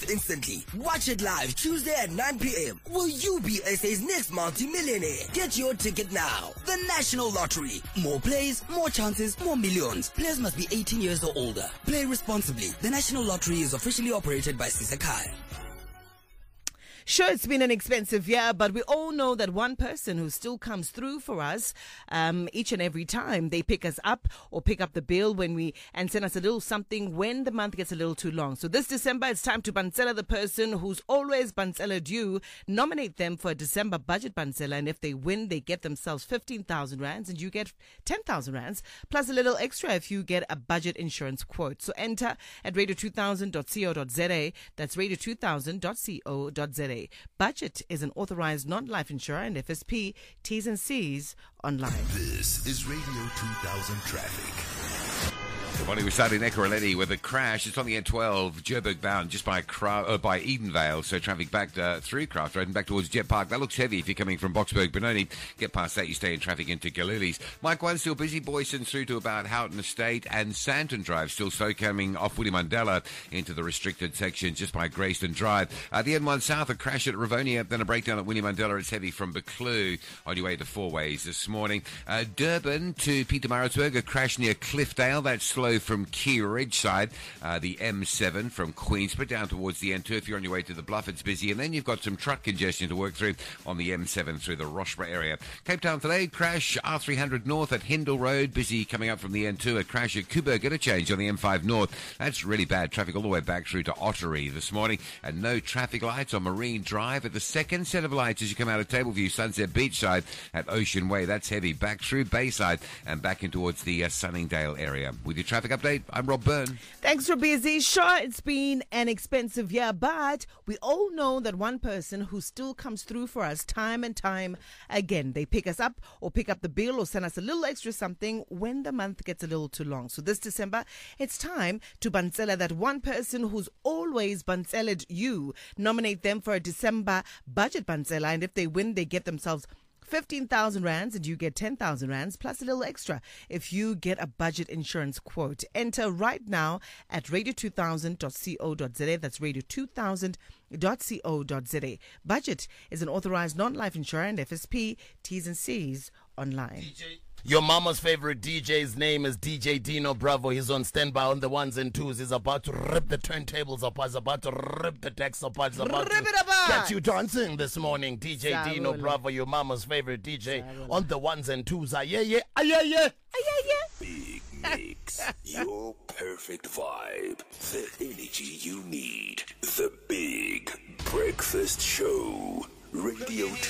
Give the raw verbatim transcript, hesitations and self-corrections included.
life instantly. Watch it live Tuesday at nine p.m. Will you be S A's next multi-millionaire? Get your ticket now. The National Lottery. More plays, more chances, more millions. Players must be eighteen years or older. Play responsibly. The National Lottery is officially operated by Sisakai. Sure, it's been an expensive year, but we all know that one person who still comes through for us um, each and every time. They pick us up or pick up the bill when we and send us a little something when the month gets a little too long. So this December, it's time to bansela the person who's always banselaed you. Nominate them for a December budget bansela, and if they win, they get themselves fifteen thousand rands, and you get ten thousand rands, plus a little extra if you get a budget insurance quote. So enter at radio two thousand dot co dot za. That's radio two thousand dot co dot za. Budget is an authorized non-life insurer and F S P, T's and C's online. This is Radio two thousand Traffic. Good morning. We started in Ekurhuleni with a crash. It's on the N twelve, Joburg bound, just by Cra- uh, by Edenvale. So traffic back uh, through Craft Road and back towards Jet Park. That looks heavy if you're coming from Boxburg, Benoni. Get past that, you stay in traffic into Galilee's. Mike one still busy. Boyson through to about Houghton Estate and Santon Drive. Still slow coming off Willie Mandela into the restricted section just by Grayston Drive. Uh, the N one South, a crash at Rivonia, then a breakdown at Willie Mandela. It's heavy from Buccleuch on your way to Four Ways this morning. Uh, Durban to Pietermaritzburg, a crash near Cliffdale. That's slow from Key Ridge side. Uh, the M seven from Queensborough down towards the N two. If you're on your way to the Bluff, it's busy. And then you've got some truck congestion to work through on the M seven through the Roxburgh area. Cape Town today, crash R three hundred North at Hindle Road. Busy coming up from the N two. A crash at Kuberg. Get a change on the M five North. That's really bad traffic all the way back through to Ottery this morning. And no traffic lights on Marine Drive. At the second set of lights as you come out of Tableview, Sunset Beach side at Ocean Way. That's heavy. Back through Bayside and back in towards the uh, Sunningdale area. With your traffic update, I'm Rob Byrne. Thanks, Robizi. Sure, it's been an expensive year, but we all know that one person who still comes through for us time and time again. They pick us up or pick up the bill or send us a little extra something when the month gets a little too long. So this December, it's time to bansela that one person who's always banseled you. Nominate them for a December budget bansela, and if they win, they get themselves fifteen thousand rands and you get ten thousand rands plus a little extra if you get a budget insurance quote. Enter right now at radio two thousand dot co dot za. That's radio two thousand dot co dot za. Budget is an authorized non-life insurer and F S P, T's and C's online. D J. Your mama's favorite D J's name is D J Dino Bravo. He's on standby on the ones and twos. He's about to rip the turntables apart. He's about to rip the decks apart. He's about Rip to it apart. get you dancing this morning. D J Sarule. Dino Bravo, your mama's favorite D J Sarule. on the ones and twos. Ah, yeah, yeah, ah, yeah, yeah. Ah, yeah, yeah. Big Mix, your perfect vibe, the energy you need. The Big Breakfast Show, Radio